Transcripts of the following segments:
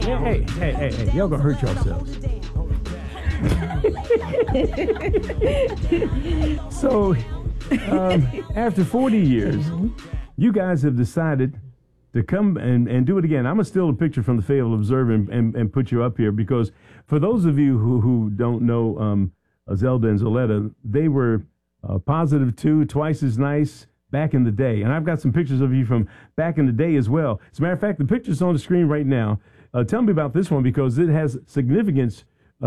Hey, y'all gonna hurt yourselves. So, after 40 years, you guys have decided to come and do it again. I'm going to steal a picture from the Fayetteville Observer and put you up here, because for those of you who don't know Zelda and Zoletta, they were positive two, twice as nice back in the day. And I've got some pictures of you from back in the day as well. As a matter of fact, the picture's on the screen right now. Tell me about this one, because it has significance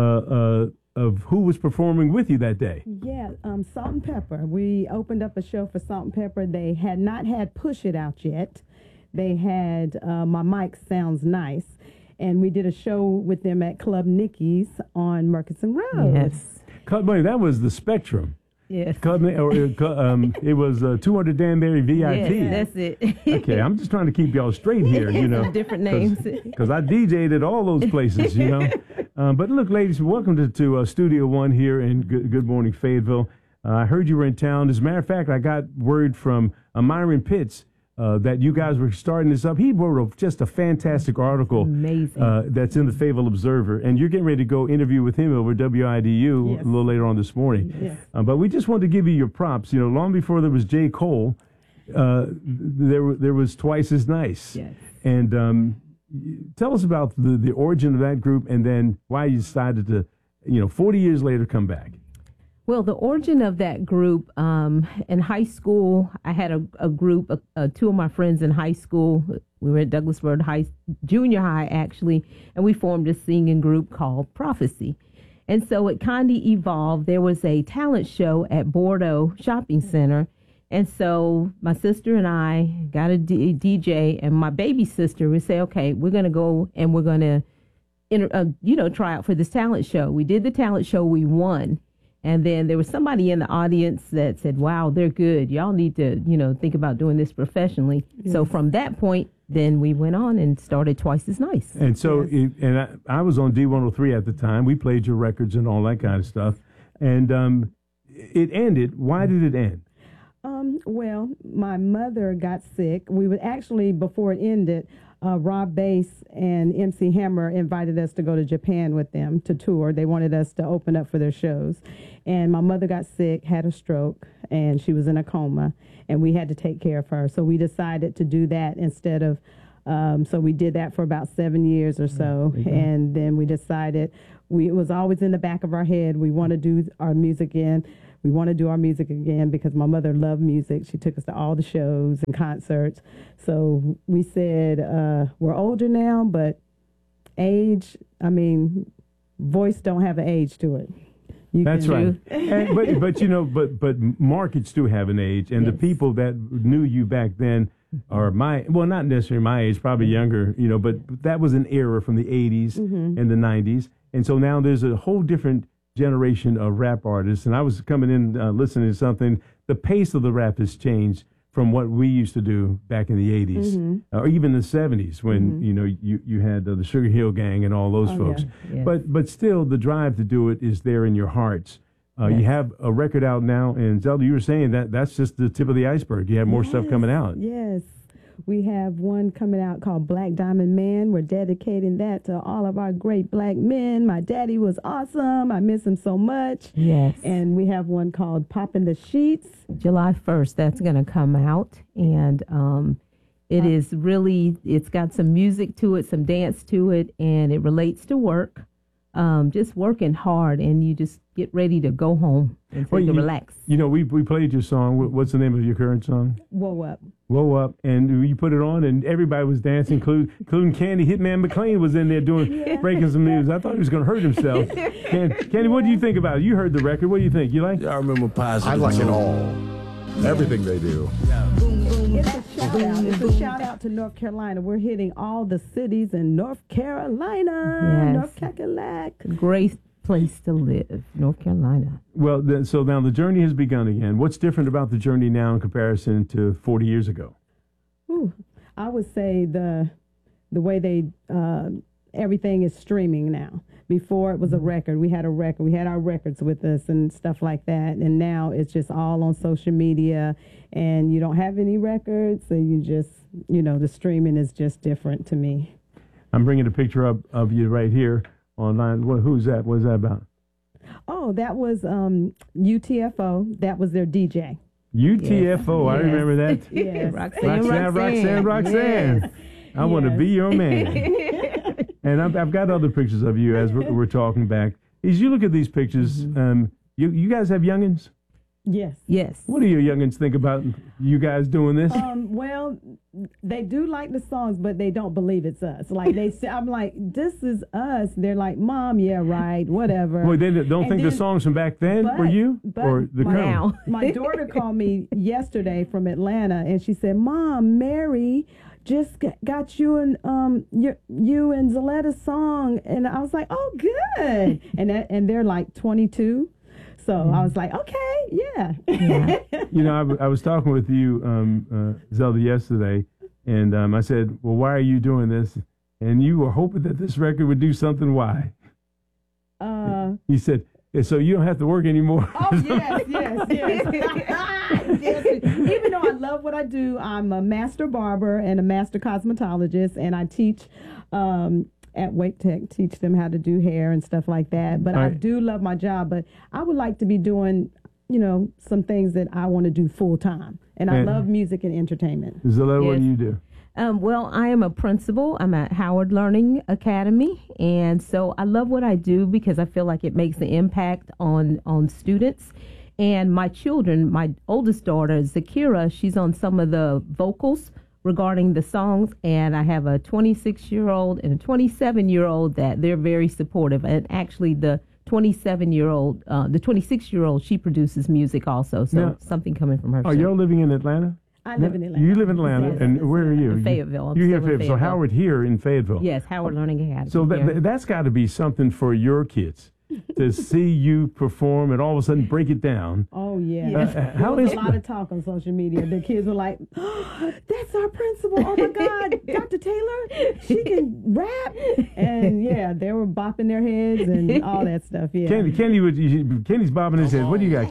of who was performing with you that day. Yeah, Salt and Pepper. We opened up a show for Salt and Pepper. They had not had Push It out yet. They had My Mic Sounds Nice. And we did a show with them at Club Nicky's on Murchison Road. Yes. Club Money, that was the Spectrum. Yes. It was 200 Danbury VIP. Yes, that's it. Okay, I'm just trying to keep y'all straight here, you know. Different names. Because I DJ'd at all those places, you know. But look, ladies, welcome to Studio One here in Good Morning Fayetteville. I heard you were in town. As a matter of fact, I got word from Myron Pitts that you guys were starting this up. He wrote just a fantastic article. Amazing. That's in the Fayetteville Observer. And you're getting ready to go interview with him over WIDU Yes. a little later on this morning. Yes. But we just wanted to give you your props. You know, long before there was J. Cole, there was Twice as Nice. Yes. And tell us about the origin of that group, and then why you decided to, 40 years later, come back. Well, the origin of that group, in high school, I had a group, two of my friends in high school. We were at Douglasburg Junior High, actually, and we formed a singing group called Prophecy. And so it kind of evolved. There was a talent show at Bordeaux Shopping Center. And so my sister and I got a DJ, and my baby sister would say, okay, we're going to go and we're going to, try out for this talent show. We did the talent show. We won. And then there was somebody in the audience that said, wow, they're good. Y'all need to, think about doing this professionally. Yes. So from that point, then we went on and started Twice as Nice. And so, yes. I was on D103 at the time. We played your records and all that kind of stuff. And it ended. Why did it end? Well, my mother got sick. We would actually, before it ended, Rob Bass and MC Hammer invited us to go to Japan with them to tour. They wanted us to open up for their shows. And my mother got sick, had a stroke, and she was in a coma, and we had to take care of her. So we decided to do that instead of, so we did that for about 7 years or so. Mm-hmm. And then we decided, it was always in the back of our head, we want to do our music again. We want to do our music again because my mother loved music. She took us to all the shows and concerts. So we said, we're older now, but age, voice don't have an age to it. That's right. And, but markets do have an age, and yes. The people that knew you back then are not necessarily my age, probably younger, but that was an era from the 80s mm-hmm. and the 90s. And so now there's a whole different generation of rap artists, and I was coming in listening to something. The pace of the rap has changed from what we used to do back in the 80s mm-hmm. Or even the 70s when mm-hmm. you had the Sugar Hill Gang and all those folks. Yeah. Yes. But still, the drive to do it is there in your hearts. Yes. You have a record out now, and Zelda, you were saying that's just the tip of the iceberg. You have more stuff coming out. Yes. We have one coming out called Black Diamond Man. We're dedicating that to all of our great black men. My daddy was awesome. I miss him so much. Yes. And we have one called Poppin' the Sheets. July 1st, that's going to come out. And it is really, it's got some music to it, some dance to it, and it relates to work. Just working hard, and you just get ready to go home and relax. We played your song. What's the name of your current song? Whoa Up. Whoa Up. And you put it on, and everybody was dancing, including Candy. Hitman McLean was in there breaking some news. I thought he was going to hurt himself. Candy, what do you think about it? You heard the record. What do you think? You like it? I remember Positive. I like it all. Everything they do. Yeah. Boom, boom. It's a shout out. It's a shout out to North Carolina. We're hitting all the cities in North Carolina. Yes. North Cackalack. Great place to live, North Carolina. Well, so now the journey has begun again. What's different about the journey now in comparison to 40 years ago? I would say the way everything is streaming now. Before it was a record. We had our records with us and stuff like that. And now it's just all on social media, and you don't have any records. So you just, the streaming is just different to me. I'm bringing a picture up of you right here online. Who's that? What's that about? Oh, that was UTFO. That was their DJ. UTFO. I Yes. remember that. Yes. Roxanne. Yes. I want to Yes. be your man. And I've got other pictures of you as we're talking back. As you look at these pictures, you guys have youngins? Yes. Yes. What do your youngins think about you guys doing this? Well, they do like the songs, but they don't believe it's us. Like they say, I'm like, this is us. They're like, Mom, yeah, right, whatever. Boy, they don't And think the then- songs from back then were you or the current? Now. My daughter called me yesterday from Atlanta, and she said, Mom, Mary just got you and you and Zoletta's song, and I was like, oh, good. And they're like 22. So I was like, okay, yeah. You know, I was talking with you, Zelda, yesterday, and I said, well, why are you doing this? And you were hoping that this record would do something. Why? He said, yeah, so you don't have to work anymore. Oh, yes. Yes. Even though I love what I do, I'm a master barber and a master cosmetologist, and I teach at Wake Tech, teach them how to do hair and stuff like that. But I do love my job, but I would like to be doing, some things that I want to do full time. And I love music and entertainment. Zoletta, what do Yes. you do? Well, I am a principal. I'm at Howard Learning Academy, and so I love what I do because I feel like it makes an impact on students. And my children, my oldest daughter, Zakira, she's on some of the vocals regarding the songs, and I have a 26-year-old and a 27-year-old that they're very supportive. And actually, the 26-year-old, she produces music also, so Now, something coming from her. Are y'all living in Atlanta? I live in Atlanta. You live in Atlanta, Yes. and where are you? In Fayetteville. I'm You're here in still in Fayetteville. So Fayetteville. Howard here in Fayetteville. Yes, Howard Learning Academy. So here. that's got to be something for your kids to see you perform and all of a sudden break it down. Oh, yeah. How There was is a lot of talk on social media. The kids were like, oh, that's our principal. Oh, my God, Dr. Taylor, she can rap. And, yeah, they were bopping their heads and all that stuff, yeah. Kenny's bobbing his head. What do you got?